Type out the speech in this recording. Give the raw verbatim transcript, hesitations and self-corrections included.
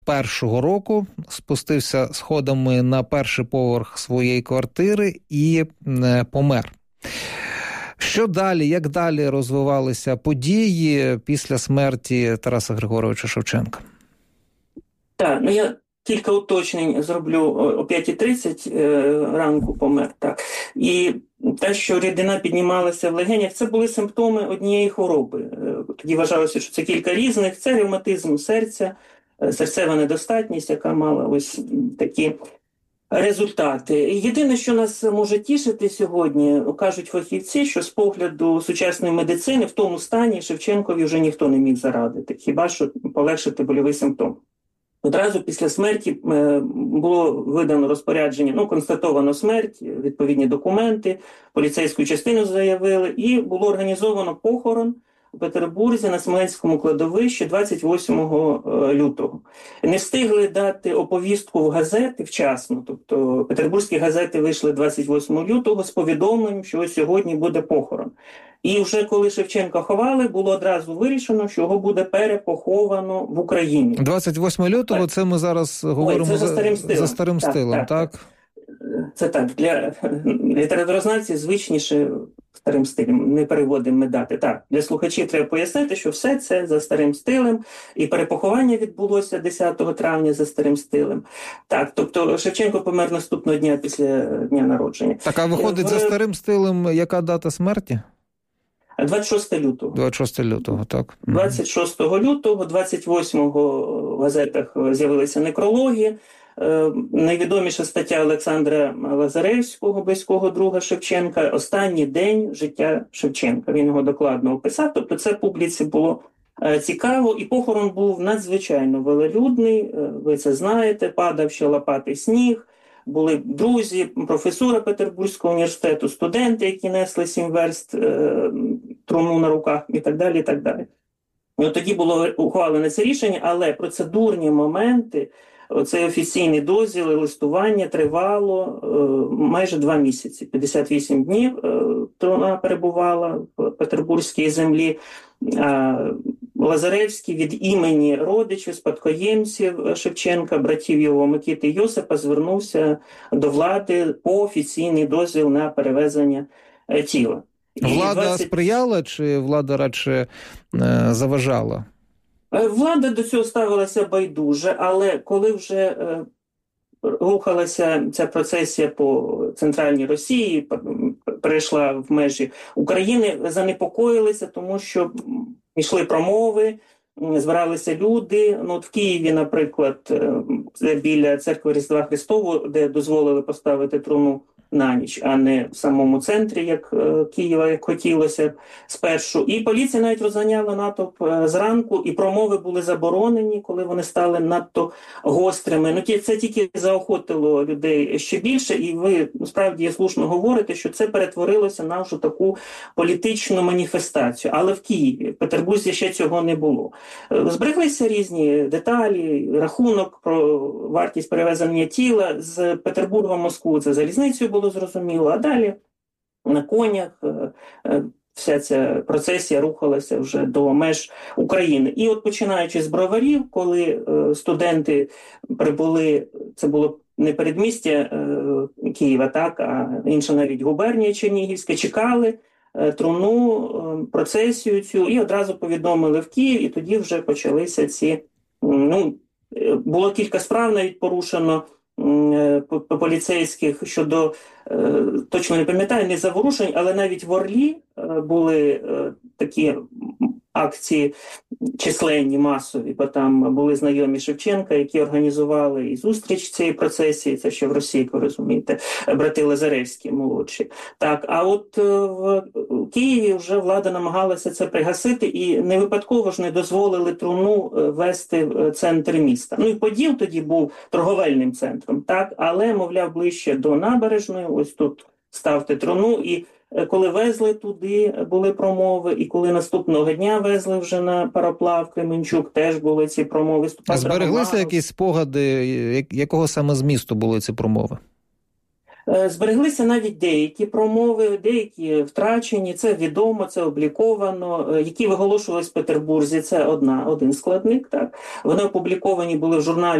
першого року, спустився сходами на перший поверх своєї квартири і е, помер. Що далі, як далі розвивалися події після смерті Тараса Григоровича Шевченка? Так, ну я кілька уточнень зроблю. О п'ятій тридцять ранку помер. Так. І те, що рідина піднімалася в легенях, це були симптоми однієї хвороби. Тоді вважалося, що це кілька різних. Це ревматизм серця, серцева недостатність, яка мала ось такі результати. Єдине, що нас може тішити сьогодні, кажуть фахівці, що з погляду сучасної медицини в тому стані Шевченкові вже ніхто не міг зарадити, хіба що полегшити больовий симптом. Одразу після смерті було видано розпорядження, ну, констатовано смерть, відповідні документи, поліцейську частину заявили, і було організовано похорон у Петербурзі на Смоленському кладовищі двадцять восьмого лютого. Не встигли дати оповістку в газети вчасно, тобто петербурзькі газети вийшли двадцять восьмого лютого з повідомленням, що сьогодні буде похорон. І вже коли Шевченка ховали, було одразу вирішено, що його буде перепоховано в Україні. двадцять восьмого лютого, це ми зараз говоримо Ой, за старим стилем. За старим так, стилем, так? так? Це так, для літературознавців звичніше старим стилем, не переводимо ми дати. Так, для слухачів треба пояснити, що все це за старим стилем, і перепоховання відбулося десятого травня за старим стилем. Так, тобто Шевченко помер наступного дня після дня народження. Так, а виходить, в... за старим стилем яка дата смерті? двадцять шостого лютого. двадцять шостого лютого, так. двадцять шостого лютого, двадцять восьмого в газетах з'явилися некрологи. Найвідоміша стаття Олександра Лазаревського, близького друга Шевченка, «Останній день життя Шевченка». Він його докладно описав, тобто це публіці було цікаво, і похорон був надзвичайно велелюдний, ви це знаєте, падав ще лопатий сніг, були друзі, професура Петербурзького університету, студенти, які несли сім верст труну на руках і так далі, і так далі. І от тоді було ухвалене це рішення, але процедурні моменти, оцей офіційний дозвіл і листування тривало е, майже два місяці. п'ятдесят вісім днів е, труна перебувала в петербурзькій землі. А Лазаревський від імені родичів, спадкоємців Шевченка, братів його Микити і Йосипа, звернувся до влади по офіційний дозвіл на перевезення е, тіла. Влада двадцять... сприяла чи влада радше е, заважала? Влада до цього ставилася байдуже, але коли вже е, рухалася ця процесія по центральній Росії, перейшла в межі України, занепокоїлися, тому що йшли промови, збиралися люди. Ну, от в Києві, наприклад, біля церкви Різдва Христового, де дозволили поставити труну на ніч, а не в самому центрі, як Києва, як хотілося спершу. І поліція навіть розганяла натовп зранку, і промови були заборонені, коли вони стали надто гострими. Ну, це тільки заохотило людей ще більше, і ви, справді, слушно говорите, що це перетворилося на вже таку політичну маніфестацію. Але в Києві, в Петербурзі ще цього не було. Збереглися різні деталі, рахунок про вартість перевезення тіла з Петербурга в Москву, це залізницею було зрозуміло, а далі на конях вся ця процесія рухалася вже до меж України. І от починаючи з Броварів, коли студенти прибули, це було не передмістя Києва, так, а інша навіть губернія Чернігівська, чекали труну, процесію цю, і одразу повідомили в Київ, і тоді вже почалися ці, ну, було кілька справ навіть порушено поліцейських щодо, точно не пам'ятаю, не заворушень, але навіть в Орлі були такі акції численні, масові, бо там були знайомі Шевченка, які організували і зустріч цієї процесії, це ще в Росії, ви розумієте, брати Лазаревські молодші. Так, а от в Києві вже влада намагалася це пригасити, і не випадково ж не дозволили труну вести в центр міста. Ну і Поділ тоді був торговельним центром, так, але, мовляв, ближче до набережної, ось тут ставте труну, і коли везли туди, були промови, і коли наступного дня везли вже на пароплав Кременчук, теж були ці промови. А збереглися якісь спогади, якого саме змісту були ці промови? Збереглися навіть деякі промови, деякі втрачені, це відомо, це обліковано, які виголошувались в Петербурзі, це одна, один складник. Так. Вони опубліковані були в журналі